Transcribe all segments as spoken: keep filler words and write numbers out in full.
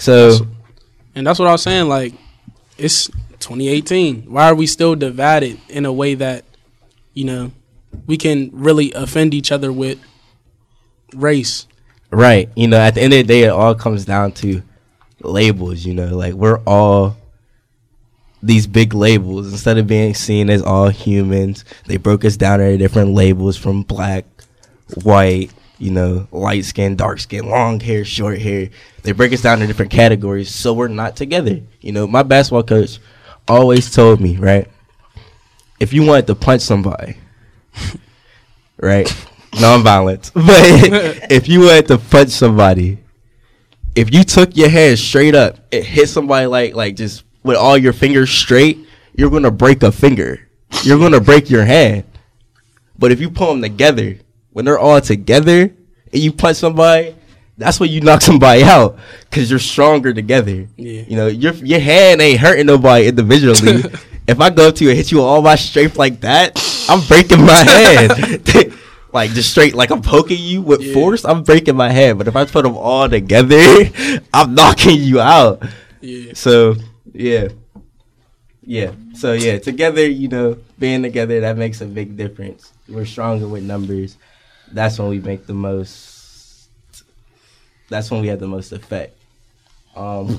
So, that's, and that's what I was saying. Like, it's twenty eighteen. Why are we still divided in a way that, you know, we can really offend each other with race? right. You know, at the end of the day, it all comes down to labels, you know. Like, we're all these big labels. Instead of being seen as all humans, they broke us down into different labels from black, white, you know, light skin, dark skin, long hair, short hair. They break us down into different categories so we're not together. You know, my basketball coach always told me, right, if you wanted to punch somebody, right, non-violence, but if you wanted to punch somebody, if you took your hand straight up and hit somebody like like just with all your fingers straight, you're going to break a finger. You're going to break your hand. But if you pull them together, when they're all together and you punch somebody, that's when you knock somebody out because you're stronger together. Yeah. You know, your your hand ain't hurting nobody individually. If I go up to you and hit you with all my strength like that, I'm breaking my hand. Like, just straight, like I'm poking you with yeah. force, I'm breaking my hand. But if I put them all together, I'm knocking you out. Yeah. So, yeah. Yeah. So, yeah, together, you know, being together, that makes a big difference. We're stronger with numbers. That's when we make the most, that's when we have the most effect. Um,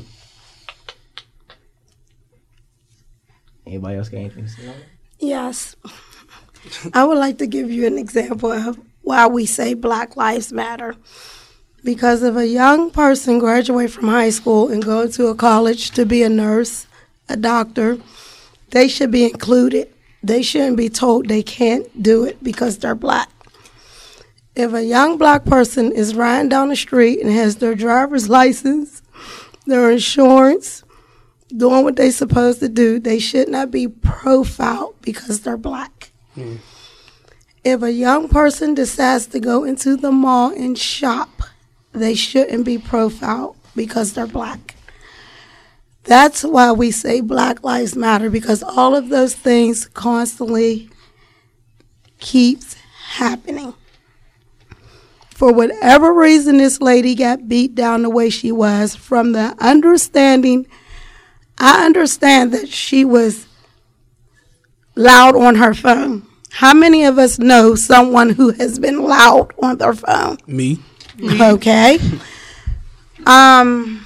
anybody else got anything to say on it? Yes. I would like to give you an example of why we say Black Lives Matter. Because if a young person graduates from high school and go to a college to be a nurse, a doctor, they should be included. They shouldn't be told they can't do it because they're black. If a young black person is riding down the street and has their driver's license, their insurance, doing what they're supposed to do, they should not be profiled because they're black. Mm. If a young person decides to go into the mall and shop, they shouldn't be profiled because they're black. That's why we say Black Lives Matter, because all of those things constantly keeps happening. For whatever reason this lady got beat down the way she was, from the understanding, I understand that she was loud on her phone. How many of us know someone who has been loud on their phone? Me. Okay. Um,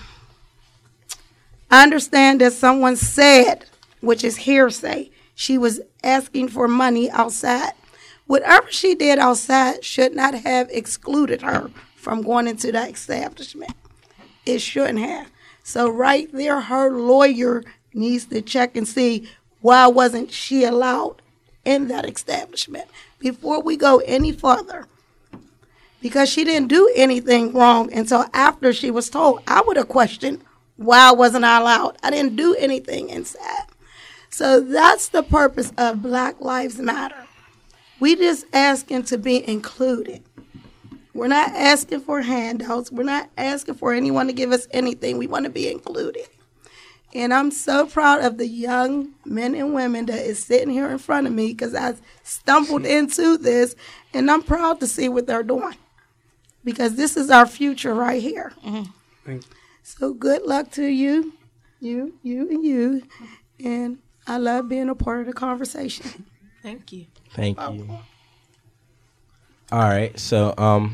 I understand that someone said, which is hearsay, she was asking for money outside. Whatever she did outside should not have excluded her from going into that establishment. It shouldn't have. So right there, her lawyer needs to check and see why wasn't she allowed in that establishment before we go any further. Because she didn't do anything wrong until after she was told. I would have questioned, why wasn't I allowed? I didn't do anything inside. So that's the purpose of Black Lives Matter. We just asking to be included. We're not asking for handouts. We're not asking for anyone to give us anything. We want to be included. And I'm so proud of the young men and women that is sitting here in front of me, because I stumbled into this, and I'm proud to see what they're doing, because this is our future right here. Mm-hmm. So good luck to you, you, you, and you. And I love being a part of the conversation. Thank you. Thank you. All right. So, um,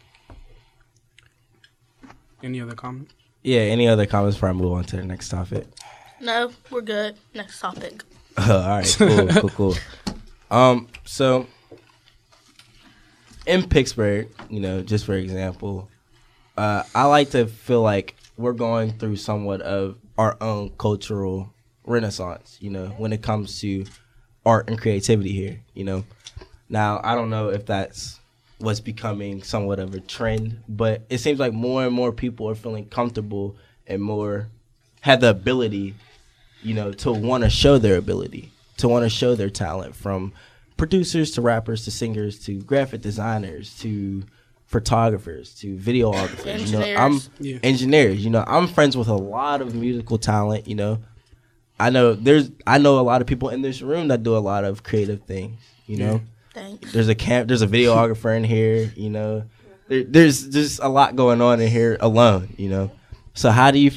any other comments? Yeah. Any other comments before I move on to the next topic? No, we're good. Next topic. Uh, all right. Cool. cool. Cool. Um. So, in Pittsburgh, you know, just for example, uh, I like to feel like we're going through somewhat of our own cultural renaissance. You know, when it comes to art and creativity here. You know, now I don't know if that's what's becoming somewhat of a trend, but it seems like more and more people are feeling comfortable and more have the ability, you know, to want to show their ability, to want to show their talent, from producers to rappers to singers to graphic designers to photographers to videographers. Engineers. You know, I'm Yeah. engineers. You know, I'm friends with a lot of musical talent. You know, I know there's I know a lot of people in this room that do a lot of creative things. You know. Thanks. There's a camp. There's a videographer in here. You know, there, there's just a lot going on in here alone. You know, so how do you